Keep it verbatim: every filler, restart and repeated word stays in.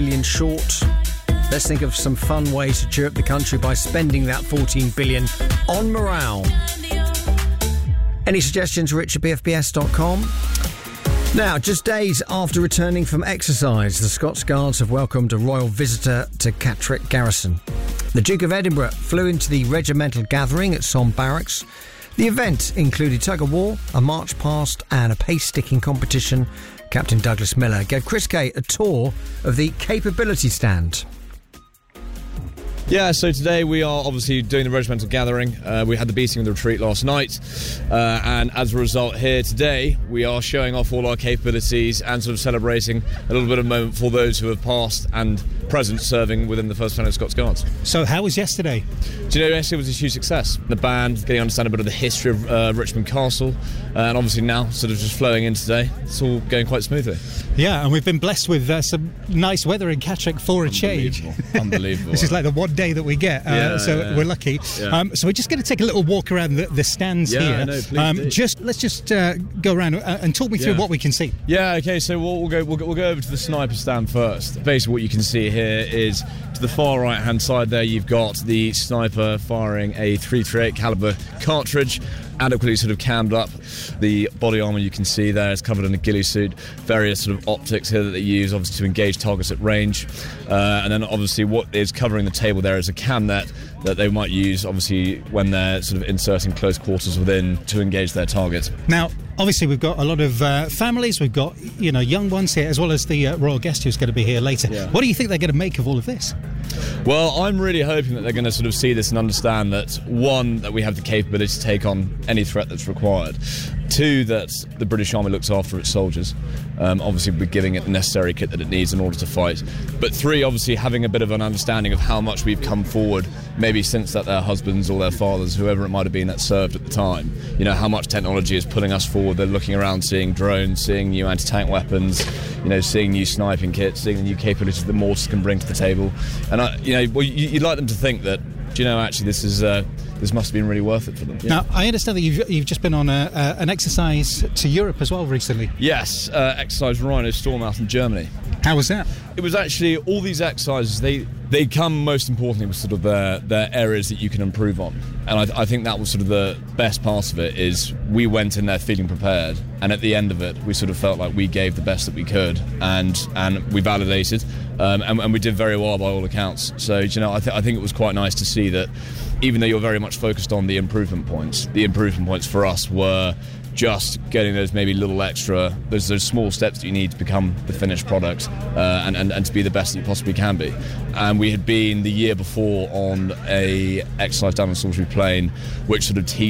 billion short. Let's think of some fun ways to cheer up the country by spending that fourteen billion on morale. Any suggestions, rich at b f b s dot com. Now, just days after returning from exercise, the Scots Guards have welcomed a royal visitor to Catterick Garrison. The Duke of Edinburgh flew into the regimental gathering at Somme Barracks. The event included tug-of-war, a march past and a pace-sticking competition. Captain Douglas Miller gave Chris Kay a tour of the capability stand. Yeah, so today we are obviously doing the regimental gathering. Uh, we had the beating of the retreat last night, uh, and as a result here today we are showing off all our capabilities and sort of celebrating a little bit of a moment for those who have passed and present serving within the first Battalion of Scots Guards. So how was yesterday? Do you know, yesterday was a huge success. The band, getting to understand a bit of the history of uh, Richmond Castle, uh, and obviously now sort of just flowing in today. It's all going quite smoothly. Yeah, and we've been blessed with uh, some nice weather in Catterick for a change. Unbelievable. This is like the one day that we get, uh, yeah, so yeah. we're lucky. Yeah. Um, so we're just going to take a little walk around the, the stands yeah, here. No, please um, do. Just let's just uh, go around uh, and talk me through Yeah. what we can see. Yeah, okay, so we'll, we'll go we'll, go- we'll go over to the sniper stand first. Basically what you can see here is to the far right hand side there you've got the sniper firing a three thirty-eight caliber cartridge, adequately sort of cammed up. The body armour you can see there is covered in a ghillie suit, various sort of optics here that they use obviously to engage targets at range, uh, and then obviously what is covering the table there is a cam net that they might use obviously when they're sort of inserting close quarters within to engage their target. Now, obviously we've got a lot of uh, families, we've got, you know, young ones here, as well as the uh, royal guest who's going to be here later. Yeah. What do you think they're going to make of all of this? Well, I'm really hoping that they're going to sort of see this and understand that, one, that we have the capability to take on any threat that's required. Two, that the British Army looks after its soldiers. Um, obviously, we're giving it the necessary kit that it needs in order to fight. But three, obviously, having a bit of an understanding of how much we've come forward, maybe since that their husbands or their fathers, whoever it might have been that served at the time, you know, how much technology is putting us forward. They're looking around, seeing drones, seeing new anti-tank weapons, you know, seeing new sniping kits, seeing the new capabilities the mortars can bring to the table. And, I, you know, well, you, you'd like them to think that, do you know, actually, this is uh, this must have been really worth it for them. Yeah. Now, I understand that you've, you've just been on a, uh, an exercise to Europe as well recently. Yes, uh, exercise Rhino Storm out in Germany. How was that? It was actually, all these exercises, they they come most importantly with sort of their, their areas that you can improve on. And I, I think that was sort of the best part of it, is we went in there feeling prepared, and at the end of it we sort of felt like we gave the best that we could, and and we validated, um, and, and we did very well by all accounts. So, you know, I, th- I think it was quite nice to see that even though you're very much focused on the improvement points, the improvement points for us were just getting those maybe little extra, those those small steps that you need to become the finished product, uh, and, and, and to be the best that you possibly can be. And we had been the year before on a exercise down on Salisbury Plain, which sort of teased